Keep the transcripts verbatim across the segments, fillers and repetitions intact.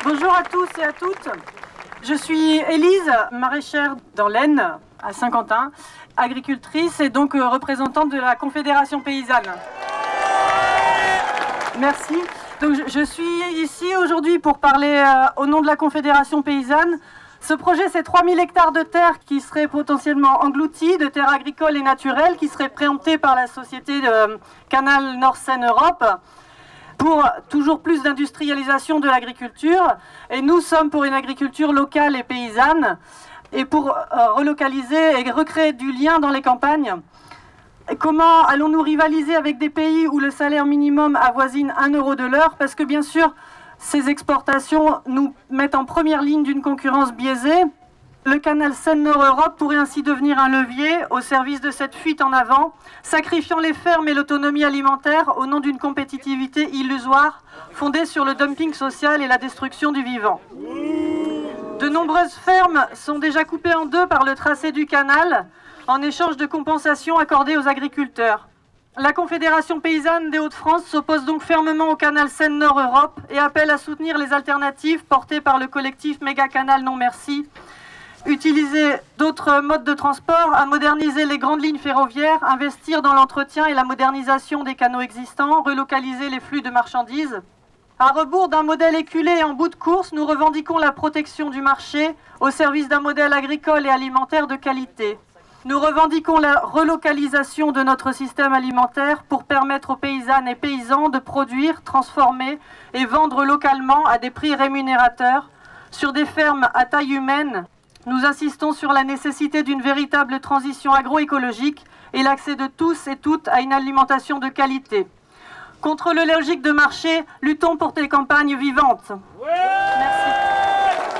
Bonjour à tous et à toutes. Je suis Élise, maraîchère dans l'Aisne, à Saint-Quentin, agricultrice et donc euh, représentante de la Confédération paysanne. Merci. Donc, je, je suis ici aujourd'hui pour parler euh, au nom de la Confédération paysanne. Ce projet, c'est trois mille hectares de terre qui seraient potentiellement engloutis, de terres agricoles et naturelles, qui seraient préemptés par la société de Canal Nord-Seine-Europe pour toujours plus d'industrialisation de l'agriculture. Et nous sommes pour une agriculture locale et paysanne et pour euh, relocaliser et recréer du lien dans les campagnes. Et comment allons-nous rivaliser avec des pays où le salaire minimum avoisine un euro de l'heure? Parce que bien sûr, ces exportations nous mettent en première ligne d'une concurrence biaisée. Le canal Seine-Nord-Europe pourrait ainsi devenir un levier au service de cette fuite en avant, sacrifiant les fermes et l'autonomie alimentaire au nom d'une compétitivité illusoire fondée sur le dumping social et la destruction du vivant. De nombreuses fermes sont déjà coupées en deux par le tracé du canal en échange de compensations accordées aux agriculteurs. La Confédération paysanne des Hauts-de-France s'oppose donc fermement au canal Seine-Nord-Europe et appelle à soutenir les alternatives portées par le collectif Méga Canal Non Merci, utiliser d'autres modes de transport, à moderniser les grandes lignes ferroviaires, investir dans l'entretien et la modernisation des canaux existants, relocaliser les flux de marchandises. À rebours d'un modèle éculé et en bout de course, nous revendiquons la protection du marché au service d'un modèle agricole et alimentaire de qualité. Nous revendiquons la relocalisation de notre système alimentaire pour permettre aux paysannes et paysans de produire, transformer et vendre localement à des prix rémunérateurs sur des fermes à taille humaine. Nous insistons sur la nécessité d'une véritable transition agroécologique et l'accès de tous et toutes à une alimentation de qualité. Contre le logique de marché, luttons pour des campagnes vivantes. Ouais. Merci.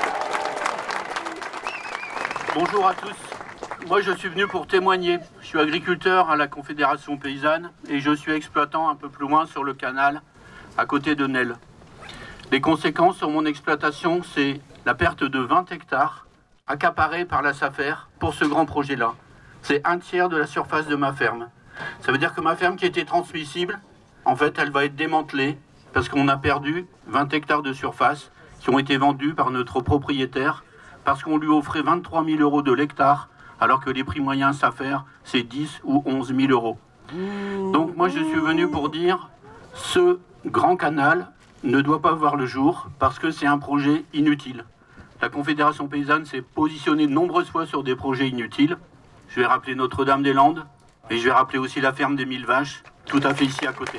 Bonjour à tous. Moi, je suis venu pour témoigner. Je suis agriculteur à la Confédération paysanne et je suis exploitant un peu plus loin sur le canal, à côté de Nesle. Les conséquences sur mon exploitation, c'est la perte de vingt hectares accaparés par la SAFER pour ce grand projet-là. C'est un tiers de la surface de ma ferme. Ça veut dire que ma ferme qui était transmissible, en fait, elle va être démantelée parce qu'on a perdu vingt hectares de surface qui ont été vendus par notre propriétaire parce qu'on lui offrait vingt-trois mille euros de l'hectare alors que les prix moyens SAFER, c'est dix ou onze mille euros. Donc moi, je suis venu pour dire ce grand canal ne doit pas voir le jour parce que c'est un projet inutile. La Confédération paysanne s'est positionnée de nombreuses fois sur des projets inutiles. Je vais rappeler Notre-Dame-des-Landes et je vais rappeler aussi la ferme des mille vaches, tout à fait ici à côté.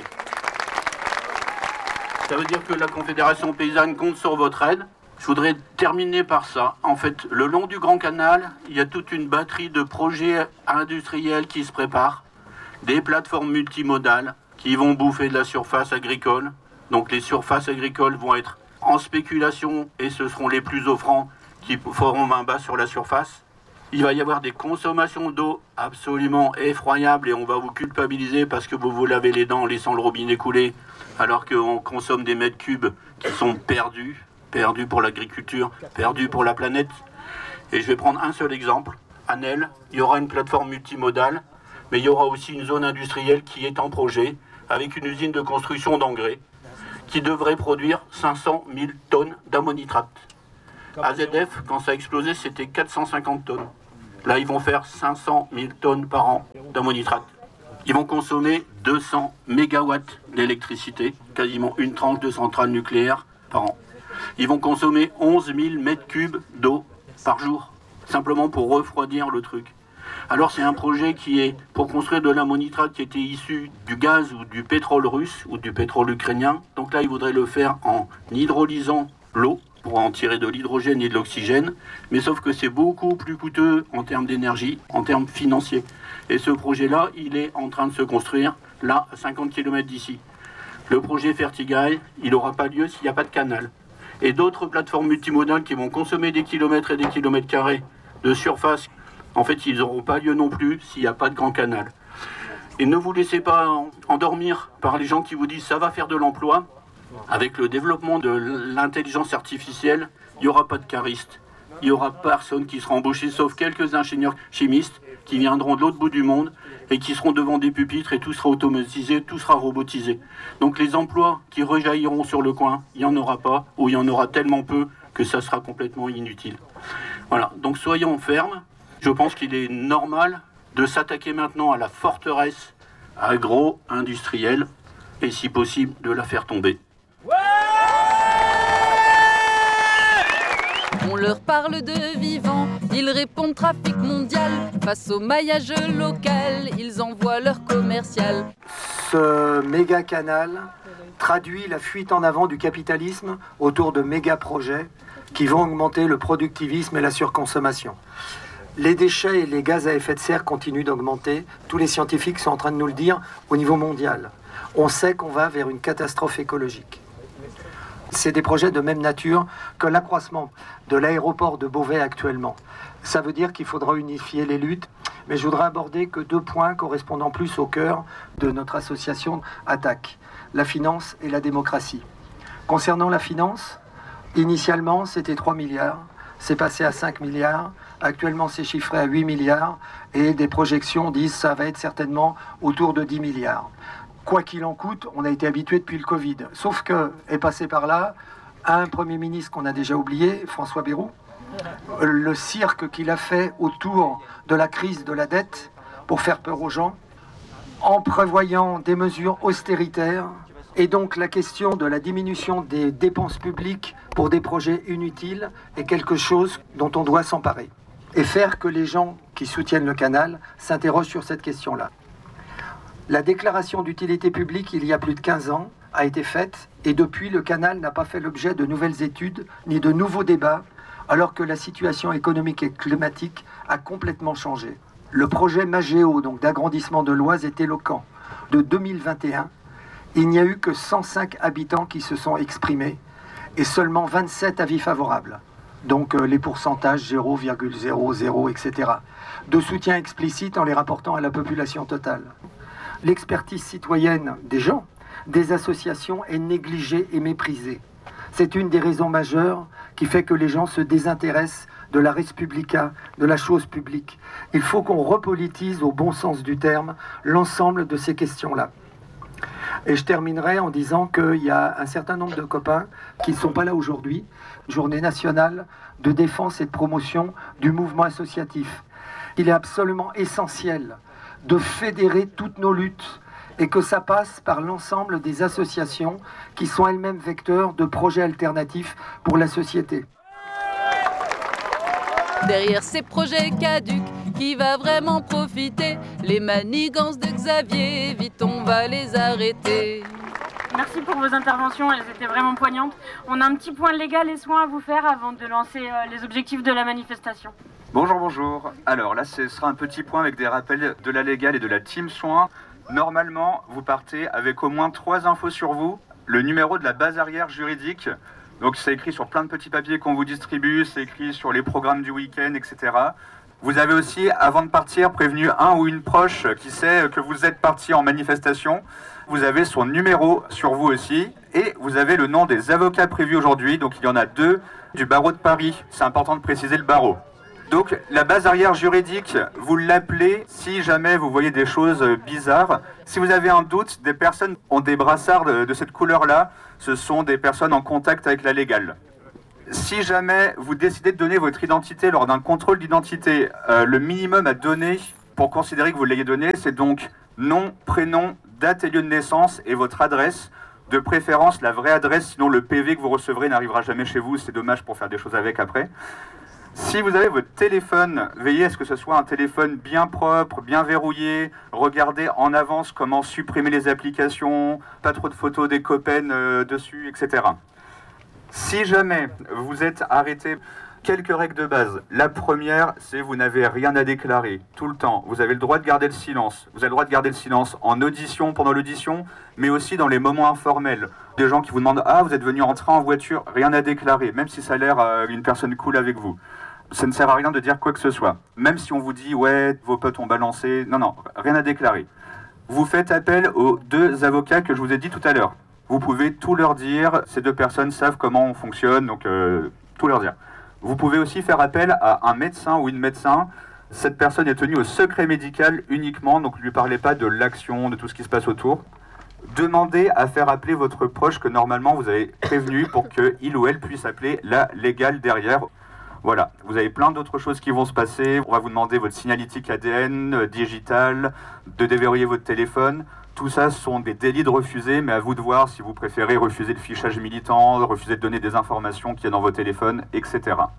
Ça veut dire que la Confédération paysanne compte sur votre aide. Je voudrais terminer par ça. En fait, le long du Grand Canal, il y a toute une batterie de projets industriels qui se préparent, des plateformes multimodales qui vont bouffer de la surface agricole. Donc les surfaces agricoles vont être en spéculation et ce seront les plus offrants qui feront main basse sur la surface. Il va y avoir des consommations d'eau absolument effroyables et on va vous culpabiliser parce que vous vous lavez les dents en laissant le robinet couler alors qu'on consomme des mètres cubes qui sont perdus. Perdu pour l'agriculture, perdu pour la planète. Et je vais prendre un seul exemple. À Nesle, il y aura une plateforme multimodale, mais il y aura aussi une zone industrielle qui est en projet, avec une usine de construction d'engrais, qui devrait produire cinq cent mille tonnes d'ammonitrate. A Z F, quand ça a explosé, c'était quatre cent cinquante tonnes. Là, ils vont faire cinq cent mille tonnes par an d'ammonitrate. Ils vont consommer deux cents mégawatts d'électricité, quasiment une tranche de centrale nucléaire par an. Ils vont consommer onze mille mètres cubes d'eau par jour, simplement pour refroidir le truc. Alors c'est un projet qui est pour construire de l'ammonitrate qui était issu du gaz ou du pétrole russe ou du pétrole ukrainien. Donc là, ils voudraient le faire en hydrolysant l'eau pour en tirer de l'hydrogène et de l'oxygène. Mais sauf que c'est beaucoup plus coûteux en termes d'énergie, en termes financiers. Et ce projet-là, il est en train de se construire, là, à cinquante kilomètres d'ici. Le projet Fertigae, il n'aura pas lieu s'il n'y a pas de canal. Et d'autres plateformes multimodales qui vont consommer des kilomètres et des kilomètres carrés de surface, en fait, ils n'auront pas lieu non plus s'il n'y a pas de grand canal. Et ne vous laissez pas endormir par les gens qui vous disent ça va faire de l'emploi. Avec le développement de l'intelligence artificielle, il n'y aura pas de caristes. il n'y aura personne qui sera embauché, sauf quelques ingénieurs chimistes qui viendront de l'autre bout du monde et qui seront devant des pupitres et tout sera automatisé, tout sera robotisé. Donc les emplois qui rejailliront sur le coin, il n'y en aura pas, ou il y en aura tellement peu que ça sera complètement inutile. Voilà, donc soyons fermes. Je pense qu'il est normal de s'attaquer maintenant à la forteresse agro-industrielle et si possible de la faire tomber. Ouais, on leur parle de vivant, ils répondent trafic mondial. Face au maillage local, ils envoient leur commercial. Ce méga canal traduit la fuite en avant du capitalisme autour de méga projets qui vont augmenter le productivisme et la surconsommation. Les déchets et les gaz à effet de serre continuent d'augmenter. Tous les scientifiques sont en train de nous le dire au niveau mondial. On sait qu'on va vers une catastrophe écologique. C'est des projets de même nature que l'accroissement de l'aéroport de Beauvais actuellement. Ça veut dire qu'il faudra unifier les luttes, mais je voudrais aborder que deux points correspondant plus au cœur de notre association Attaque, la finance et la démocratie. Concernant la finance, initialement c'était trois milliards, c'est passé à cinq milliards, actuellement c'est chiffré à huit milliards et des projections disent que ça va être certainement autour de dix milliards. Quoi qu'il en coûte, on a été habitué depuis le Covid. Sauf que est passé par là un Premier ministre qu'on a déjà oublié, François Bayrou, le cirque qu'il a fait autour de la crise de la dette pour faire peur aux gens, en prévoyant des mesures austéritaires. Et donc la question de la diminution des dépenses publiques pour des projets inutiles est quelque chose dont on doit s'emparer. Et faire que les gens qui soutiennent le canal s'interrogent sur cette question-là. La déclaration d'utilité publique, il y a plus de quinze ans, a été faite et depuis, le canal n'a pas fait l'objet de nouvelles études ni de nouveaux débats, alors que la situation économique et climatique a complètement changé. Le projet Magéo, donc d'agrandissement de l'Oise, est éloquent. De deux mille vingt et un, il n'y a eu que cent cinq habitants qui se sont exprimés et seulement vingt-sept avis favorables. Donc euh, les pourcentages zéro virgule zéro zéro, et cetera. De soutien explicite en les rapportant à la population totale. L'expertise citoyenne des gens, des associations est négligée et méprisée. C'est une des raisons majeures qui fait que les gens se désintéressent de la res publica, de la chose publique. Il faut qu'on repolitise au bon sens du terme l'ensemble de ces questions-là. Et je terminerai en disant qu'il y a un certain nombre de copains qui ne sont pas là aujourd'hui. Journée nationale de défense et de promotion du mouvement associatif. Il est absolument essentiel de fédérer toutes nos luttes et que ça passe par l'ensemble des associations qui sont elles-mêmes vecteurs de projets alternatifs pour la société. Derrière ces projets caducs, qui va vraiment profiter? Les manigances de Xavier, vite on va les arrêter. Merci pour vos interventions, elles étaient vraiment poignantes. On a un petit point légal et soin à vous faire avant de lancer euh, les objectifs de la manifestation. Bonjour, bonjour. Alors là, ce sera un petit point avec des rappels de la légale et de la team soins. Normalement, vous partez avec au moins trois infos sur vous. Le numéro de la base arrière juridique. Donc c'est écrit sur plein de petits papiers qu'on vous distribue, c'est écrit sur les programmes du week-end, et cetera. Vous avez aussi, avant de partir, prévenu un ou une proche qui sait que vous êtes parti en manifestation. Vous avez son numéro sur vous aussi. Et vous avez le nom des avocats prévus aujourd'hui. Donc il y en a deux du barreau de Paris. C'est important de préciser le barreau. Donc la base arrière juridique, vous l'appelez si jamais vous voyez des choses bizarres. Si vous avez un doute, des personnes ont des brassards de, de cette couleur-là. Ce sont des personnes en contact avec la légale. Si jamais vous décidez de donner votre identité lors d'un contrôle d'identité, euh, le minimum à donner pour considérer que vous l'ayez donné, c'est donc nom, prénom, date et lieu de naissance et votre adresse. De préférence, la vraie adresse, sinon le P V que vous recevrez n'arrivera jamais chez vous. C'est dommage pour faire des choses avec après. Si vous avez votre téléphone, veillez à ce que ce soit un téléphone bien propre, bien verrouillé. Regardez en avance comment supprimer les applications, pas trop de photos des copains euh, dessus, et cetera. Si jamais vous êtes arrêté, quelques règles de base. La première, c'est vous n'avez rien à déclarer tout le temps. Vous avez le droit de garder le silence. Vous avez le droit de garder le silence en audition, pendant l'audition, mais aussi dans les moments informels. Des gens qui vous demandent « Ah, vous êtes venu en train, en voiture, rien à déclarer », même si ça a l'air euh, une personne cool avec vous. Ça ne sert à rien de dire quoi que ce soit. Même si on vous dit « Ouais, vos potes ont balancé », non, non, rien à déclarer. Vous faites appel aux deux avocats que je vous ai dit tout à l'heure. Vous pouvez tout leur dire, ces deux personnes savent comment on fonctionne, donc euh, tout leur dire. Vous pouvez aussi faire appel à un médecin ou une médecin. Cette personne est tenue au secret médical uniquement, donc ne lui parlez pas de l'action, de tout ce qui se passe autour. Demandez à faire appeler votre proche que normalement vous avez prévenu pour qu'il ou elle puisse appeler la légale derrière. Voilà, vous avez plein d'autres choses qui vont se passer. On va vous demander votre signalétique A D N, euh, digital, de déverrouiller votre téléphone. Tout ça sont des délits de refuser, mais à vous de voir si vous préférez refuser le fichage militant, refuser de donner des informations qu'il y a dans vos téléphones, et cetera.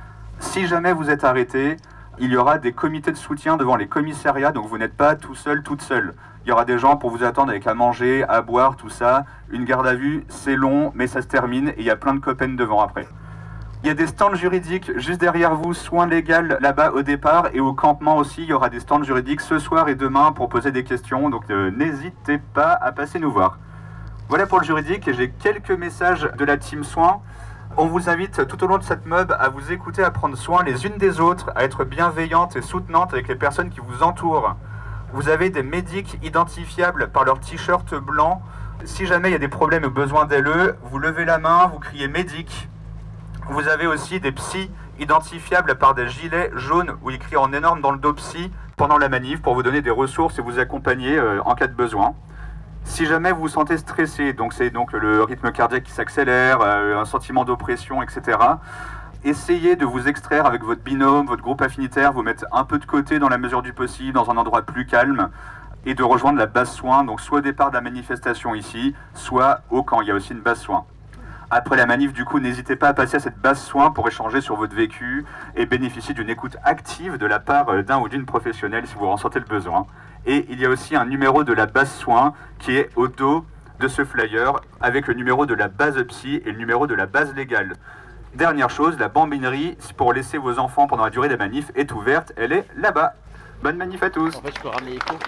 Si jamais vous êtes arrêté, il y aura des comités de soutien devant les commissariats, donc vous n'êtes pas tout seul, toute seule. Il y aura des gens pour vous attendre avec à manger, à boire, tout ça. Une garde à vue, c'est long, mais ça se termine et il y a plein de copains devant après. Il y a des stands juridiques juste derrière vous, soins légaux là-bas au départ, et au campement aussi, il y aura des stands juridiques ce soir et demain pour poser des questions, donc euh, n'hésitez pas à passer nous voir. Voilà pour le juridique, et j'ai quelques messages de la team soins. On vous invite tout au long de cette mob à vous écouter, à prendre soin les unes des autres, à être bienveillantes et soutenantes avec les personnes qui vous entourent. Vous avez des médics identifiables par leur t-shirt blanc. Si jamais il y a des problèmes ou besoin d'L E, vous levez la main, vous criez médic. Vous avez aussi des psys identifiables par des gilets jaunes où écrit en énorme dans le dos psy pendant la manif pour vous donner des ressources et vous accompagner euh, en cas de besoin. Si jamais vous vous sentez stressé, donc c'est donc le rythme cardiaque qui s'accélère, euh, un sentiment d'oppression, et cetera, essayez de vous extraire avec votre binôme, votre groupe affinitaire, vous mettre un peu de côté dans la mesure du possible, dans un endroit plus calme, et de rejoindre la base soins, donc soit au départ de la manifestation ici, soit au camp, il y a aussi une base soins. Après la manif, du coup, n'hésitez pas à passer à cette base soins pour échanger sur votre vécu et bénéficier d'une écoute active de la part d'un ou d'une professionnelle si vous ressentez le besoin. Et il y a aussi un numéro de la base soins qui est au dos de ce flyer avec le numéro de la base psy et le numéro de la base légale. Dernière chose, la bambinerie pour laisser vos enfants pendant la durée des manifs est ouverte, elle est là-bas. Bonne manif à tous. En fait, je peux ramener l'écho.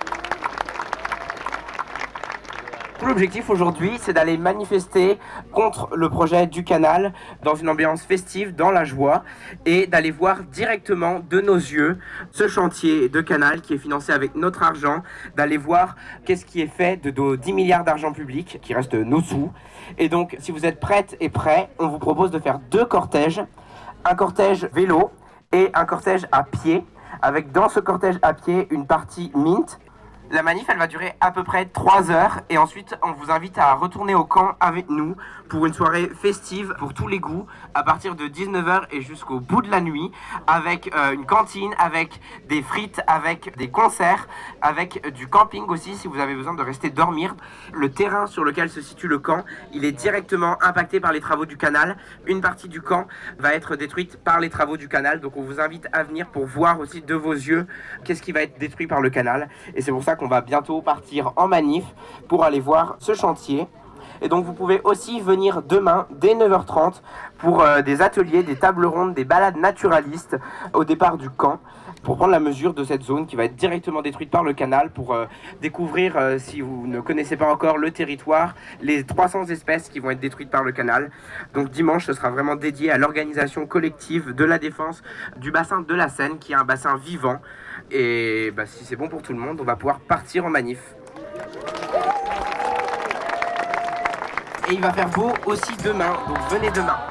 L'objectif aujourd'hui, c'est d'aller manifester contre le projet du canal dans une ambiance festive, dans la joie, et d'aller voir directement de nos yeux ce chantier de canal qui est financé avec notre argent, d'aller voir qu'est-ce qui est fait de nos dix milliards d'argent public, qui reste nos sous. Et donc, si vous êtes prêtes et prêts, on vous propose de faire deux cortèges, un cortège vélo et un cortège à pied, avec dans ce cortège à pied une partie mint. La manif, elle va durer à peu près trois heures et ensuite on vous invite à retourner au camp avec nous pour une soirée festive pour tous les goûts à partir de dix-neuf heures et jusqu'au bout de la nuit avec euh, une cantine, avec des frites, avec des concerts, avec du camping aussi si vous avez besoin de rester dormir. Le terrain sur lequel se situe le camp, il est directement impacté par les travaux du canal. Une partie du camp va être détruite par les travaux du canal, donc on vous invite à venir pour voir aussi de vos yeux qu'est-ce qui va être détruit par le canal, et c'est pour ça qu'on va bientôt partir en manif pour aller voir ce chantier. Et donc vous pouvez aussi venir demain dès neuf heures trente pour euh, des ateliers, des tables rondes, des balades naturalistes au départ du camp pour prendre la mesure de cette zone qui va être directement détruite par le canal, pour euh, découvrir, euh, si vous ne connaissez pas encore le territoire, les trois cents espèces qui vont être détruites par le canal. Donc dimanche, ce sera vraiment dédié à l'organisation collective de la défense du bassin de la Seine, qui est un bassin vivant. Et bah, si c'est bon pour tout le monde, on va pouvoir partir en manif. Et il va faire beau aussi demain, donc venez demain.